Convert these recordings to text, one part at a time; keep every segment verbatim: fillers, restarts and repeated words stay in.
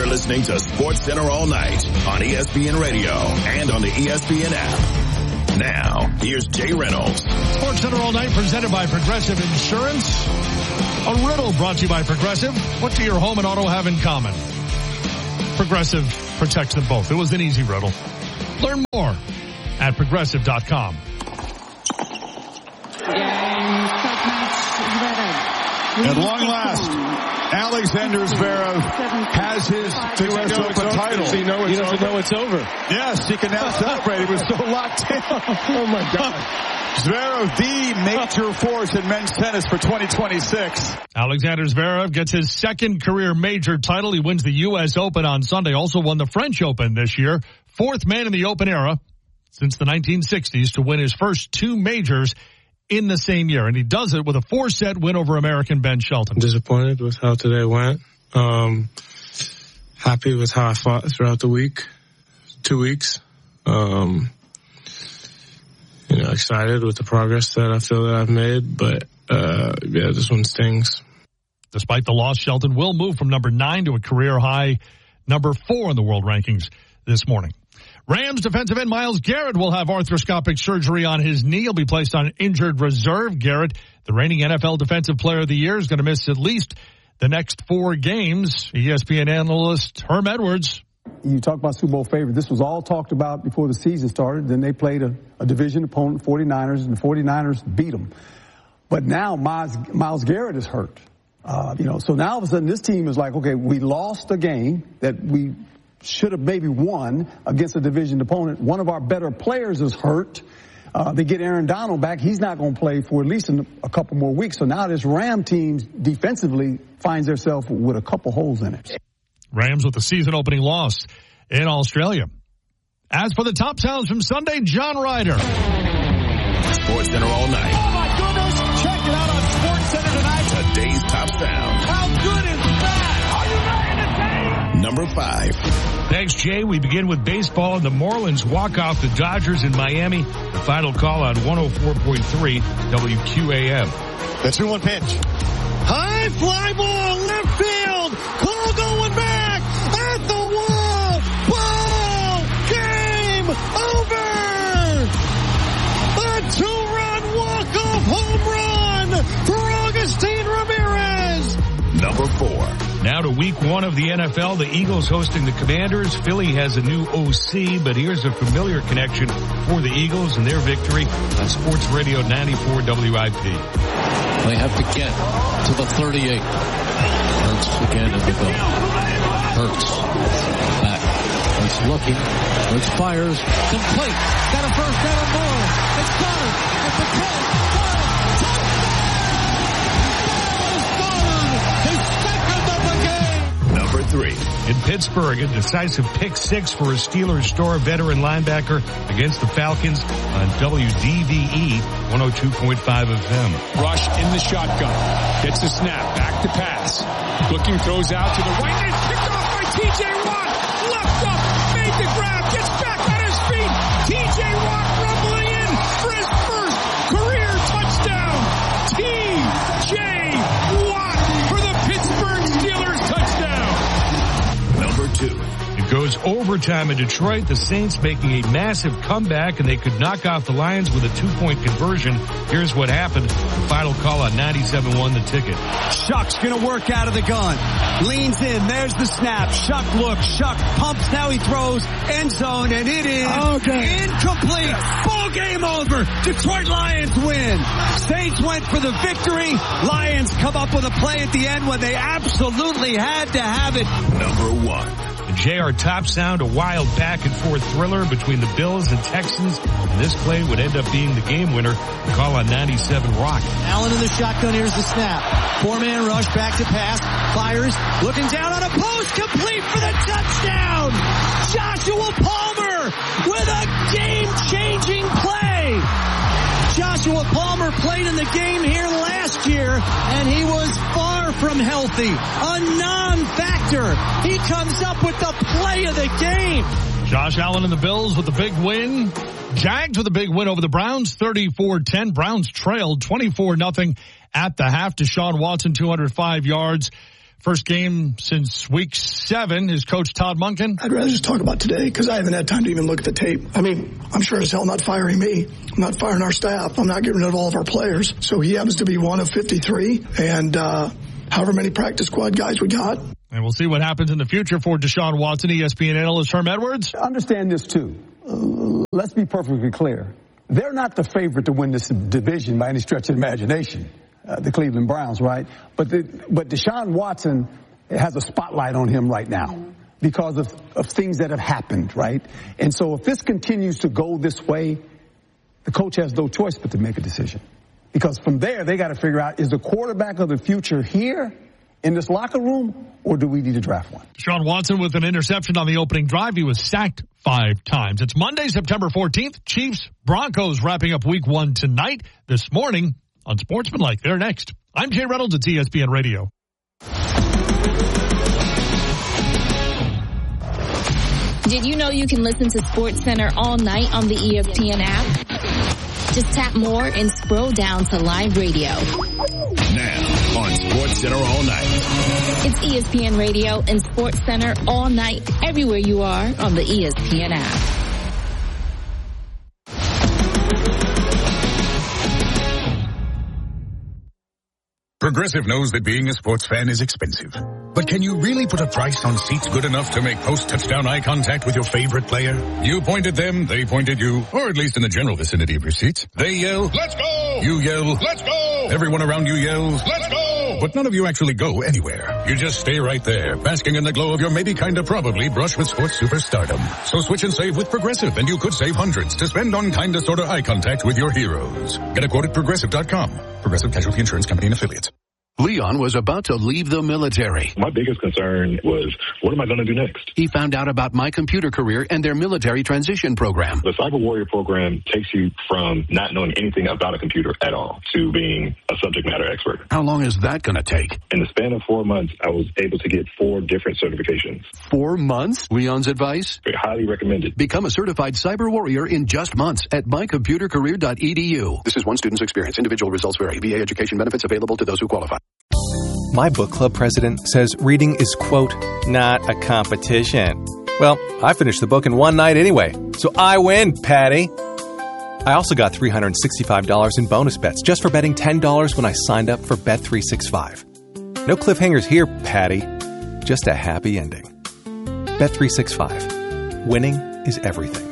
You're listening to SportsCenter All Night on E S P N Radio and on the E S P N app. Now, here's Jay Reynolds. SportsCenter All Night presented by Progressive Insurance. A riddle brought to you by Progressive. What do your home and auto have in common? Progressive protects them both. It was an easy riddle. Learn more at progressive dot com. At long last, Alexander Zverev has his U S Open title. He, know he doesn't know it's over. Yes, he can now celebrate. He was so locked in. Oh, my God. Zverev, the major force in men's tennis for twenty twenty-six. Alexander Zverev gets his second career major title. He wins the U S Open on Sunday. Also won the French Open this year. Fourth man in the Open era since the nineteen sixties to win his first two majors in the same year. And he does it with a four-set win over American Ben Shelton. Disappointed with how today went. Um, happy with how I fought throughout the week, two weeks. Um, you know, excited with the progress that I feel that I've made. But, uh, yeah, this one stings. Despite the loss, Shelton will move from number nine to a career-high number four in the world rankings this morning. Rams defensive end Myles Garrett will have arthroscopic surgery on his knee. He'll be placed on injured reserve. Garrett, the reigning N F L Defensive Player of the Year, is going to miss at least the next four games. E S P N analyst Herm Edwards. You talk about Super Bowl favorite. This was all talked about before the season started. Then they played a, a division opponent, forty-niners, and the forty-niners beat them. But now Myles, Myles Garrett is hurt. Uh, you know, so now all of a sudden this team is like, okay, we lost a game that we should have maybe won against a division opponent. One of our better players is hurt. Uh, they get Aaron Donald back. He's not going to play for at least a, a couple more weeks. So now this Ram team defensively finds themselves with a couple holes in it. Rams with the season opening loss in Australia. As for the top sounds from Sunday, John Ryder. SportsCenter All Night. Oh my goodness! Check it out on SportsCenter tonight. Today's top sound. How good is that? Are you ready to take? Number five. Thanks, Jay. We begin with baseball, and the Marlins walk off the Dodgers in Miami. The final call on one oh four point three W Q A M. The two one pitch. High fly ball, left field. Call going back at the wall. Ball game over. A two-run walk-off home run for Augustine Ramirez. Number four. Now to week one of the N F L, the Eagles hosting the Commanders. Philly has a new O C, but here's a familiar connection for the Eagles and their victory on Sports Radio ninety-four W I P. They have to get to the thirty-eight. Hurts again in the goal. Hurts back. Hurts looking. Hurts fires. Complete. Got a first down and more. It's Goddard at the ten. Number three. In Pittsburgh, a decisive pick six for a Steelers star veteran linebacker against the Falcons on W D V E one oh two point five F M. Rush in the shotgun. Gets the snap. Back to pass. Looking, throws out to the right. It's picked off by T J Watt. Left up. Made the grab. Gets back on his feet. T J Watt rumbling in for his first career touchdown. T J Watt for the Pittsburgh Steelers touchdown. Number two. It goes overtime in Detroit. The Saints making a massive comeback, and they could knock off the Lions with a two-point conversion. Here's what happened. The final call on ninety-seven one The Ticket. Shuck's going to work out of the gun. Leans in. There's the snap. Shuck looks. Shuck pumps. Now he throws. End zone, and it is okay. Incomplete. Ball game over. Detroit Lions win. Saints went for the victory. Lions come up with a play at the end when they absolutely had to have it. Number one. The J R top sound, a wild back and forth thriller between the Bills and Texans. And this play would end up being the game winner. The call on ninety-seven Rock. Allen in the shotgun. Here's the snap. Four-man rush. Back to pass. Fires. Looking down on a post. Complete for the touchdown. Joshua Palmer with a game-changing play. Joshua Palmer played in the game here last year, and he was far from healthy. A non-factor. He comes up with the play of the game. Josh Allen and the Bills with the big win. Jags with a big win over the Browns, thirty-four ten. Browns trailed twenty-four nothing at the half. Deshaun Watson, two hundred five yards First game since week seven. His coach, Todd Monken. I'd rather just talk about today because I haven't had time to even look at the tape. I mean, I'm sure as hell not firing me. I'm not firing our staff. I'm not getting rid of all of our players. So he happens to be one of fifty-three. And uh, however many practice squad guys we got. And we'll see what happens in the future for Deshaun Watson. E S P N analyst Herm Edwards. Understand this, too. Uh, let's be perfectly clear. They're not the favorite to win this division by any stretch of imagination. Uh, the Cleveland Browns, right? But the, but Deshaun Watson has a spotlight on him right now because of, of things that have happened, right? And so if this continues to go this way, the coach has no choice but to make a decision. Because from there, they got to figure out, is the quarterback of the future here in this locker room, or do we need to draft one? Deshaun Watson with an interception on the opening drive. He was sacked five times. It's Monday, September fourteenth. Chiefs, Broncos wrapping up week one tonight. This morning on Sportsmanlike. They're next. I'm Jay Reynolds at E S P N Radio. Did you know you can listen to SportsCenter all night on the E S P N app? Just tap more and scroll down to live radio. Now on SportsCenter all night. It's E S P N Radio and SportsCenter all night, everywhere you are on the E S P N app. Progressive knows that being a sports fan is expensive. But can you really put a price on seats good enough to make post-touchdown eye contact with your favorite player? You point at them, they point at you, or at least in the general vicinity of your seats. They yell, "Let's go!" You yell, "Let's go!" Everyone around you yells, "Let's go!" But none of you actually go anywhere. You just stay right there, basking in the glow of your maybe kinda probably brush with sports superstardom. So switch and save with Progressive, and you could save hundreds to spend on kinda sorta eye contact with your heroes. Get a quote at Progressive dot com. Progressive Casualty Insurance Company and Affiliates. Leon was about to leave the military. My biggest concern was, what am I going to do next? He found out about My Computer Career and their military transition program. The Cyber Warrior program takes you from not knowing anything about a computer at all to being a subject matter expert. How long is that going to take? In the span of four months, I was able to get four different certifications. Four months? Leon's advice? Very highly recommended. Become a certified cyber warrior in just months at my computer career dot e d u. This is one student's experience. Individual results vary. V A education benefits available to those who qualify. My book club president says reading is, quote, not a competition. Well, I finished the book in one night anyway, so I win, Patty. I also got three hundred sixty-five dollars in bonus bets just for betting ten dollars when I signed up for Bet three sixty-five. No cliffhangers here, Patty. Just a happy ending. Bet three sixty-five. Winning is everything.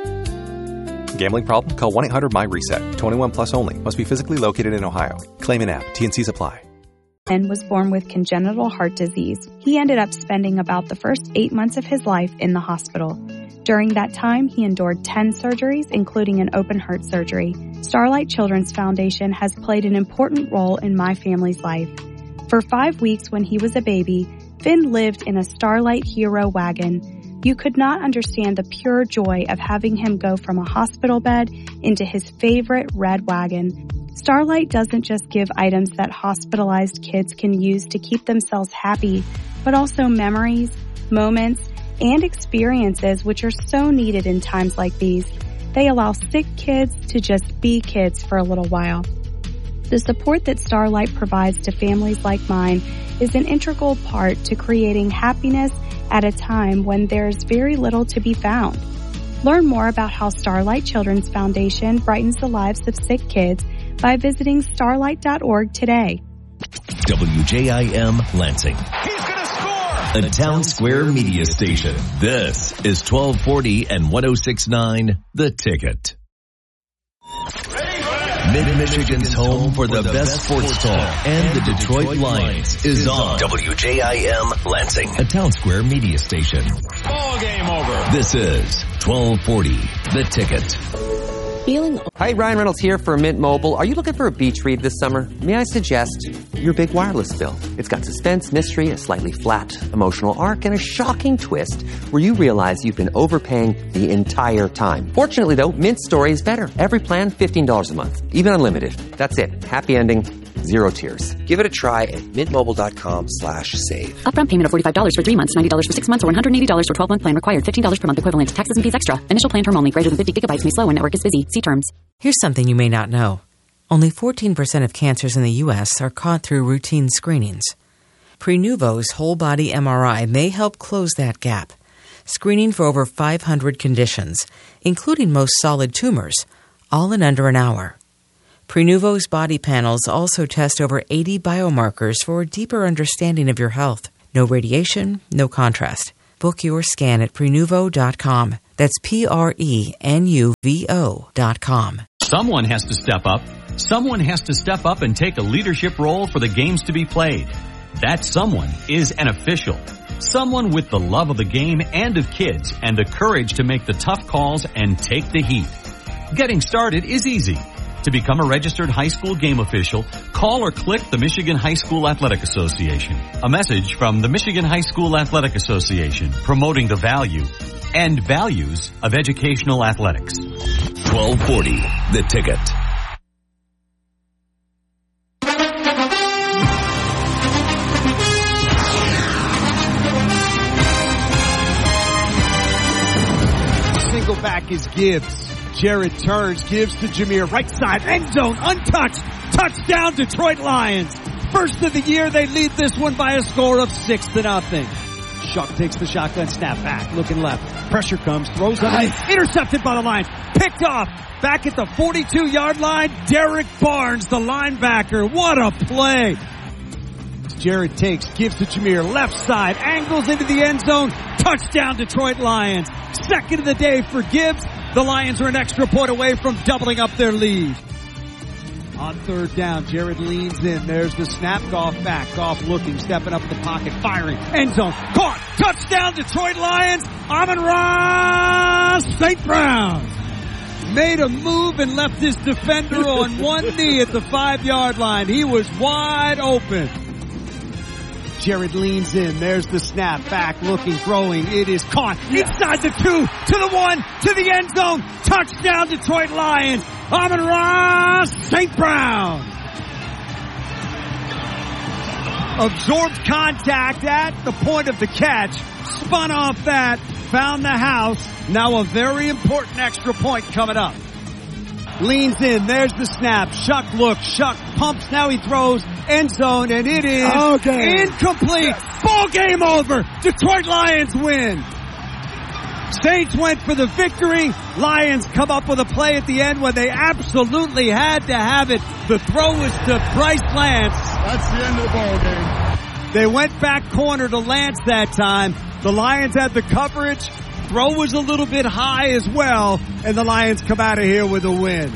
Gambling problem? Call one eight hundred my reset. twenty-one plus only. Must be physically located in Ohio. Claim an app. T N Cs apply. Ben was born with congenital heart disease. He ended up spending about the first eight months of his life in the hospital. During that time, he endured ten surgeries, including an open heart surgery. Starlight Children's Foundation has played an important role in my family's life. For five weeks when he was a baby, Finn lived in a Starlight Hero wagon. You could not understand the pure joy of having him go from a hospital bed into his favorite red wagon. Starlight doesn't just give items that hospitalized kids can use to keep themselves happy, but also memories, moments, and experiences which are so needed in times like these. They allow sick kids to just be kids for a little while. The support that Starlight provides to families like mine is an integral part to creating happiness at a time when there's very little to be found. Learn more about how Starlight Children's Foundation brightens the lives of sick kids by visiting starlight dot org today. W J I M Lansing. He's going to score! A Town Square media station. This is twelve forty and one oh six point nine The Ticket. Mid-Michigan's home for the best sports talk and the Detroit Lions is on W J I M Lansing, a Town Square media station. Ball game over. This is twelve forty The Ticket. Feeling. Hi, Ryan Reynolds here for Mint Mobile. Are you looking for a beach read this summer? May I suggest your big wireless bill? It's got suspense, mystery, a slightly flat emotional arc, and a shocking twist where you realize you've been overpaying the entire time. Fortunately, though, Mint's story is better. Every plan, fifteen dollars a month. Even unlimited. That's it. Happy ending. Zero tears. Give it a try at mintmobile.com slash save. Upfront payment of forty-five dollars for three months, ninety dollars for six months, or one hundred eighty dollars for twelve-month plan required. fifteen dollars per month equivalent. Taxes and fees extra. Initial plan term only. Greater than fifty gigabytes may slow when network is busy. See terms. Here's something you may not know. Only fourteen percent of cancers in the U S are caught through routine screenings. Prenuvo's whole-body M R I may help close that gap, screening for over five hundred conditions, including most solid tumors, all in under an hour. Prenuvo's body panels also test over eighty biomarkers for a deeper understanding of your health. No radiation, no contrast. Book your scan at Prenuvo dot com. That's P R E N U V O dot com. Someone has to step up. Someone has to step up and take a leadership role for the games to be played. That someone is an official. Someone with the love of the game and of kids and the courage to make the tough calls and take the heat. Getting started is easy. To become a registered high school game official, call or click the Michigan High School Athletic Association. A message from the Michigan High School Athletic Association, promoting the value and values of educational athletics. twelve forty, The Ticket. Single back is Gibbs. Jared turns, gives to Jameer. Right side, end zone, untouched. Touchdown, Detroit Lions. First of the year, they lead this one by a score of six to nothing. Shuck takes the shotgun snap back, looking left. Pressure comes, throws underneath, intercepted by the Lions. Picked off, back at the forty-two-yard line. Derek Barnes, the linebacker. What a play. Jared takes, gives to Jameer. Left side, angles into the end zone. Touchdown, Detroit Lions. Second of the day for Gibbs. The Lions are an extra point away from doubling up their lead. On third down, Jared leans in. There's the snap. Goff back. Goff looking, stepping up in the pocket, firing. End zone. Caught. Touchdown, Detroit Lions. Amon-Ra Saint Brown made a move and left his defender on one knee at the five-yard line. He was wide open. Jared leans in. There's the snap. Back looking, throwing. It is caught. Inside the two, to the one, to the end zone. Touchdown, Detroit Lions. Amon-Ra Saint Brown. Absorbed contact at the point of the catch. Spun off that. Found the house. Now a very important extra point coming up. Leans in. There's the snap. Shuck looks. Shuck pumps. Now he throws. End zone. And it is okay. Incomplete. Yes. Ball game over. Detroit Lions win. Saints went for the victory. Lions come up with a play at the end when they absolutely had to have it. The throw was to Bryce Lance. That's the end of the ball game. They went back corner to Lance that time. The Lions had the coverage. Throw was a little bit high as well, and the Lions come out of here with a win.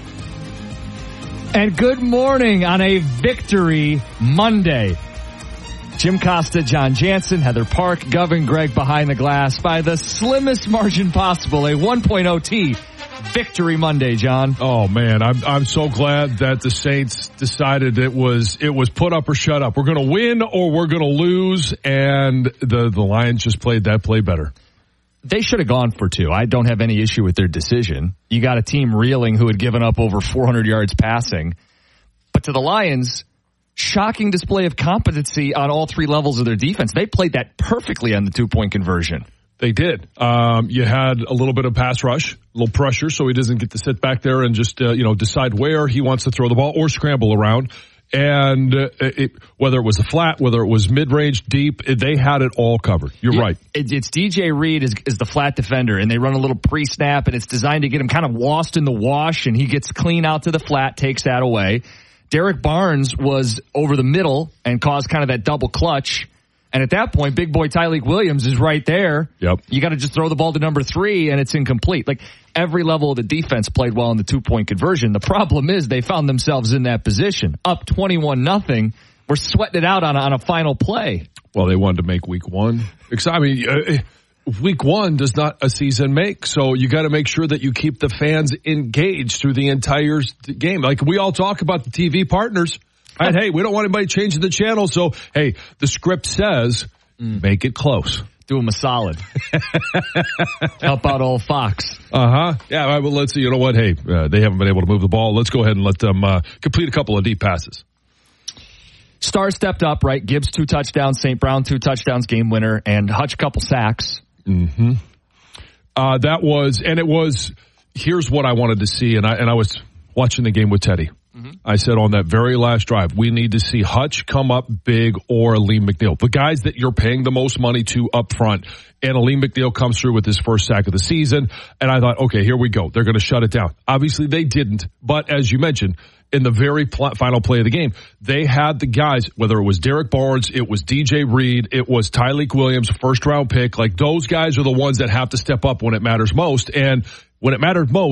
And good morning on a victory Monday. Jim Costa, John Jansen, Heather Park, Govin Gregg behind the glass by the slimmest margin possible. A one point oh T victory Monday, John. Oh man, I'm I'm so glad that the Saints decided it was it was put up or shut up. We're going to win or we're going to lose, and the the Lions just played that play better. They should have gone for two. I don't have any issue with their decision. You got a team reeling who had given up over four hundred yards passing. But to the Lions, shocking display of competency on all three levels of their defense. They played that perfectly on the two-point conversion. They did. Um, you had a little bit of pass rush, a little pressure, so he doesn't get to sit back there and just, uh, you know, decide where he wants to throw the ball or scramble around. And uh, it, whether it was a flat, whether it was mid-range, deep, they had it all covered. You're yeah, right. It, it's D J Reed is, is the flat defender, and they run a little pre-snap, and it's designed to get him kind of lost in the wash, and he gets clean out to the flat, takes that away. Derek Barnes was over the middle and caused kind of that double clutch. And at that point, big boy Tyleik Williams is right there. Yep. You got to just throw the ball to number three, and it's incomplete. Like, every level of the defense played well in the two-point conversion. The problem is they found themselves in that position. Up twenty-one nothing. We're sweating it out on a, on a final play. Well, they wanted to make week one. I mean, uh, week one does not a season make, so you got to make sure that you keep the fans engaged through the entire game. Like, we all talk about the T V partners. And hey, we don't want anybody changing the channel, so hey, the script says mm. make it close. Do them a solid. Help out old Fox. Uh-huh. Yeah, all right, well, let's see. You know what? Hey, uh, they haven't been able to move the ball. Let's go ahead and let them uh, complete a couple of deep passes. Star stepped up, right? Gibbs, two touchdowns. Saint Brown, two touchdowns, game winner. And Hutch, a couple sacks. Mm-hmm. Uh, that was, and it was, here's what I wanted to see, and I, and I was watching the game with Teddy. Mm-hmm. I said on that very last drive, we need to see Hutch come up big or Aleem McNeil. The guys that you're paying the most money to up front. And Aleem McNeil comes through with his first sack of the season. And I thought, okay, here we go. They're going to shut it down. Obviously, they didn't. But as you mentioned, in the very pl- final play of the game, they had the guys, whether it was Derek Barnes, it was D J Reed, it was Tyleek Williams, first round pick. Like, those guys are the ones that have to step up when it matters most. And when it mattered most,